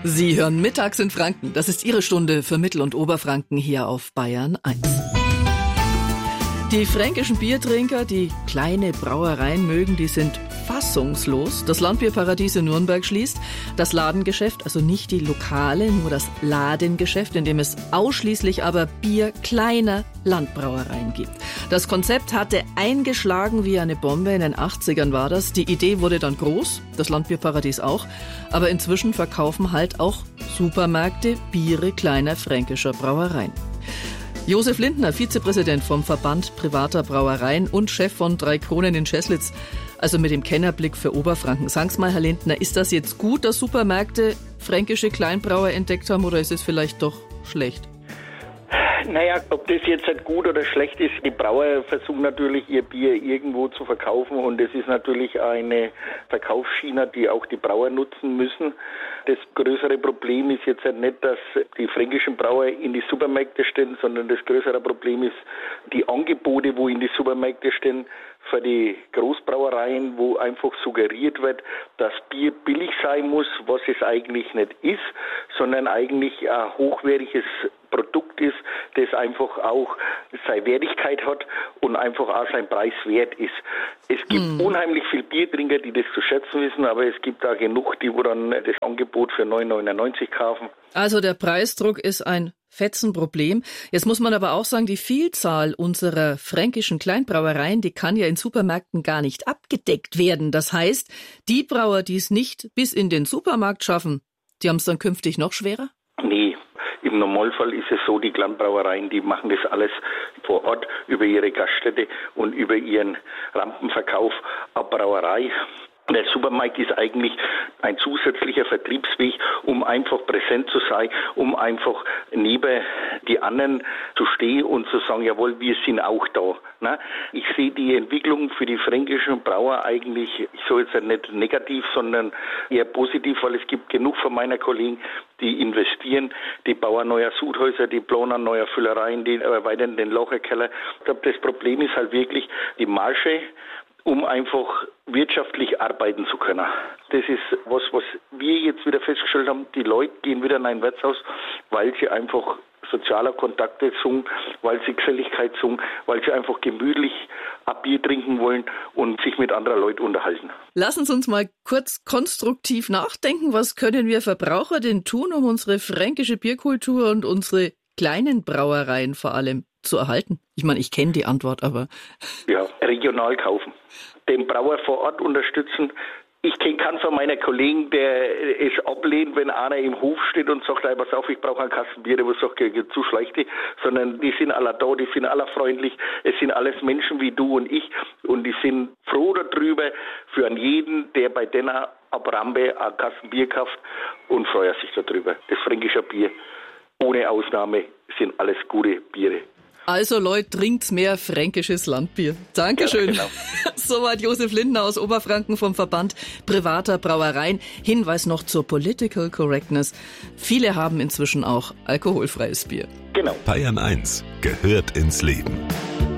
Sie hören Mittags in Franken. Das ist Ihre Stunde für Mittel- und Oberfranken hier auf Bayern 1. Die fränkischen Biertrinker, die kleine Brauereien mögen, die sind fassungslos. Das Landbierparadies in Nürnberg schließt. Das Ladengeschäft, also nicht die Lokale, nur das Ladengeschäft, in dem es ausschließlich aber Bier kleiner Landbrauereien gibt. Das Konzept hatte eingeschlagen wie eine Bombe. In den 80ern war das. Die Idee wurde dann groß, das Landbierparadies auch. Aber inzwischen verkaufen halt auch Supermärkte Biere kleiner fränkischer Brauereien. Josef Lindner, Vizepräsident vom Verband privater Brauereien und Chef von 3 Kronen in Scheßlitz, also mit dem Kennerblick für Oberfranken. Sagen's mal, Herr Lindner, ist das jetzt gut, dass Supermärkte fränkische Kleinbrauer entdeckt haben, oder ist es vielleicht doch schlecht? Naja, ob das jetzt halt gut oder schlecht ist, die Brauer versuchen natürlich ihr Bier irgendwo zu verkaufen und es ist natürlich eine Verkaufsschiene, die auch die Brauer nutzen müssen. Das größere Problem ist jetzt halt nicht, dass die fränkischen Brauer in die Supermärkte stehen, sondern das größere Problem ist die Angebote, wo in die Supermärkte stehen, für die Großbrauereien, wo einfach suggeriert wird, dass Bier billig sein muss, was es eigentlich nicht ist, sondern eigentlich ein hochwertiges Produkt ist, das einfach auch seine Wertigkeit hat und einfach auch sein Preis wert ist. Es gibt unheimlich viele Biertrinker, die das zu schätzen wissen, aber es gibt auch genug, die wo dann das Angebot für 9,99 kaufen. Also der Preisdruck ist ein Fetzenproblem. Jetzt muss man aber auch sagen, die Vielzahl unserer fränkischen Kleinbrauereien, die kann ja in Supermärkten gar nicht abgedeckt werden. Das heißt, die Brauer, die es nicht bis in den Supermarkt schaffen, die haben es dann künftig noch schwerer? Nee. Im Normalfall ist es so, die Kleinbrauereien, die machen das alles vor Ort über ihre Gaststätte und über ihren Rampenverkauf. Eine Brauerei, der Supermarkt ist eigentlich ein zusätzlicher Vertriebsweg, um einfach präsent zu sein, um einfach neben die anderen zu stehen und zu sagen, jawohl, wir sind auch da. Ne? Ich sehe die Entwicklung für die fränkischen Brauer eigentlich, ich soll jetzt nicht negativ, sondern eher positiv, weil es gibt genug von meiner Kollegen, die investieren, die bauen neue Sudhäuser, die planen neue Füllereien, die erweitern den Lagerkeller. Ich glaube, das Problem ist halt wirklich die Marge, um einfach wirtschaftlich arbeiten zu können. Das ist was wir jetzt wieder festgestellt haben. Die Leute gehen wieder in ein Wirtshaus, weil sie einfach soziale Kontakte suchen, weil sie Geselligkeit suchen, weil sie einfach gemütlich ein Bier trinken wollen und sich mit anderen Leuten unterhalten. Lassen Sie uns mal kurz konstruktiv nachdenken. Was können wir Verbraucher denn tun, um unsere fränkische Bierkultur und unsere kleinen Brauereien vor allem zu erhalten? Ich meine, ich kenne die Antwort, aber... Ja, regional kaufen. Den Brauer vor Ort unterstützen. Ich kenne keinen von meiner Kollegen, der es ablehnt, wenn einer im Hof steht und sagt, pass auf, ich brauche einen Kasten Bier, der sagt, zu schlechte, sondern die sind alle da, die sind alle freundlich. Es sind alles Menschen wie du und ich und die sind froh darüber für jeden, der bei denen ab Rampe einen Kasten Bier kauft und freut sich darüber. Das fränkische Bier, ohne Ausnahme, sind alles gute Biere. Also Leute, trinkt mehr fränkisches Landbier. Dankeschön. Ja, genau. Soweit Josef Lindner aus Oberfranken vom Verband privater Brauereien. Hinweis noch zur Political Correctness. Viele haben inzwischen auch alkoholfreies Bier. Genau. Bayern 1 gehört ins Leben.